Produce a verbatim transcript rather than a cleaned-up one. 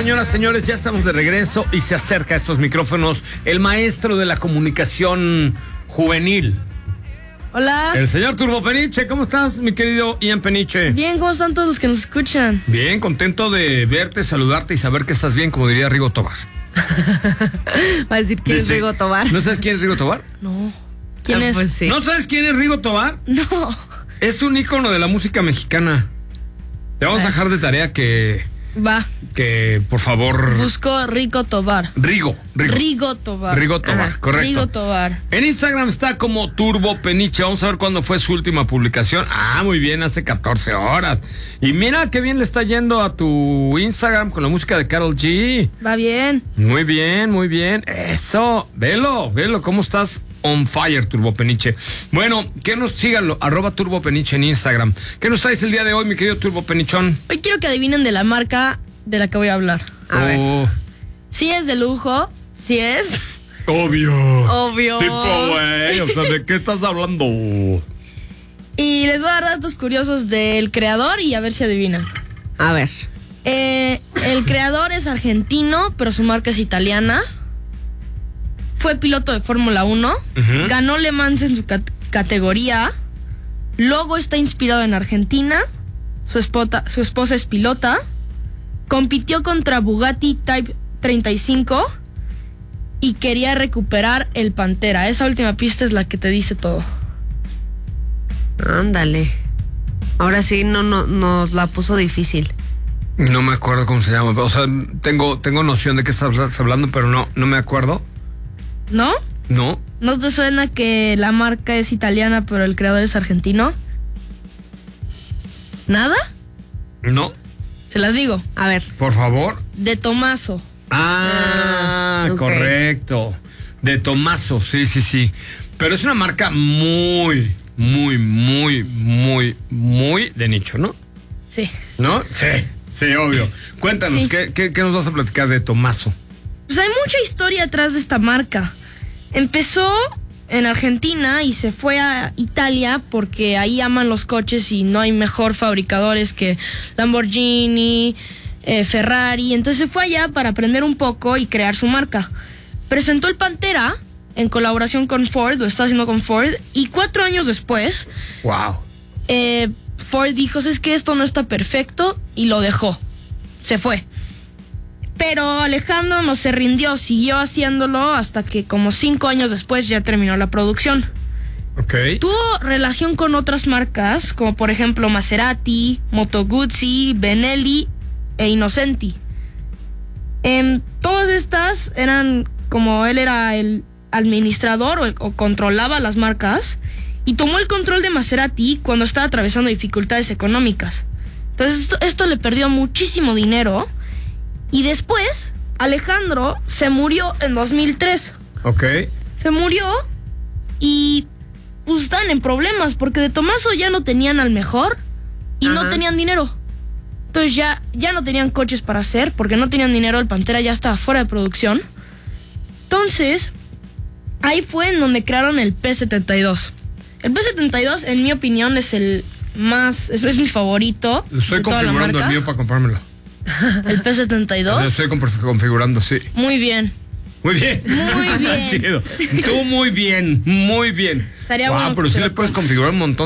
señoras, señores, ya estamos de regreso y se acerca a estos micrófonos el maestro de la comunicación juvenil. Hola. El señor Turbo Peniche. ¿Cómo estás, mi querido Ian Peniche? Bien, ¿cómo están todos los que nos escuchan? Bien, contento de verte, saludarte y saber que estás bien, como diría Rigo Tobar. Va a decir quién es Rigo Tobar. ¿No sabes quién es Rigo Tobar? No. ¿Quién Ah, es? pues sí. ¿No sabes quién es Rigo Tobar? No. Es un ícono de la música mexicana. Te vamos a dejar de tarea que, Va. que por favor... Busco Rigo Tobar. Rigo, Rigo. Rigo Tobar. Rigo Tobar, Ajá. correcto. Rigo Tobar. En Instagram está como Turbo Peniche. Vamos a ver cuándo fue su última publicación. Ah, muy bien, hace catorce horas. Y mira qué bien le está yendo a tu Instagram con la música de Karol G. Va bien. Muy bien, muy bien. Eso, velo, velo, cómo estás on fire, Turbo Peniche. Bueno, que nos síganlo, arroba Turbo Peniche en Instagram. ¿Qué nos traes el día de hoy, mi querido Turbo Penichón? Hoy quiero que adivinen de la marca de la que voy a hablar. A ver. Oh, Sí es de lujo, sí es. obvio. Obvio. Tipo, güey, o sea, ¿de qué estás hablando? Y les voy a dar datos curiosos del creador y a ver si adivinan. A ver. Eh, el creador es argentino, pero su marca es italiana. Fue piloto de Fórmula uno. Ujú. Ganó Le Mans en su cat- categoría. Logo está inspirado en Argentina. Su, espota- su esposa es pilota. Compitió contra Bugatti Type treinta y cinco. Y quería recuperar el Pantera. Esa última pista es la que te dice todo. Ándale. Ahora sí no, no nos la puso difícil. No me acuerdo cómo se llama. O sea, tengo, tengo noción de qué estás hablando, pero no, no me acuerdo. ¿No? No. ¿No te suena que la marca es italiana, pero el creador es argentino? ¿Nada? No. Se las digo. A ver. Por favor. De Tomaso. Ah, Ah, ok. correcto. De Tomaso, sí, sí, sí. Pero es una marca muy, muy, muy, muy, muy de nicho, ¿no? Sí. ¿No? Sí, sí, obvio. Cuéntanos, Sí. ¿qué, qué, qué nos vas a platicar de Tomaso? Pues hay mucha historia atrás de esta marca. Empezó en Argentina y se fue a Italia porque ahí aman los coches y no hay mejor fabricadores que Lamborghini, eh, Ferrari. Entonces se fue allá para aprender un poco y crear su marca. Presentó el Pantera en colaboración con Ford, lo está haciendo con Ford, y cuatro años después Wow. eh, Ford dijo, es que esto no está perfecto, y lo dejó. Se fue. Pero Alejandro no se rindió, siguió haciéndolo hasta que como cinco años después ya terminó la producción. Ok. Tuvo relación con otras marcas, como por ejemplo Maserati, Moto Guzzi, Benelli e Innocenti. En todas estas eran, como él era el administrador o, o controlaba las marcas, y tomó el control de Maserati cuando estaba atravesando dificultades económicas. Entonces esto, esto le perdió muchísimo dinero, y después Alejandro se murió en dos mil tres. Ok. Se murió y pues estaban en problemas porque de Tomaso ya no tenían al mejor y no Ajá. tenían dinero. Entonces ya, ya no tenían coches para hacer porque no tenían dinero, el Pantera ya estaba fuera de producción. Entonces, ahí fue en donde crearon el P setenta y dos. El P setenta y dos, en mi opinión, es el más, es, es mi favorito. Estoy de toda la configurando el marca. mío para comprármelo. El P setenta y Lo dos. estoy config- configurando, sí. Muy bien. Muy bien. Muy bien. Chido. Tú muy bien, muy bien. Estaría Wow, bueno pero que sí te le lo puedes compres. configurar un montón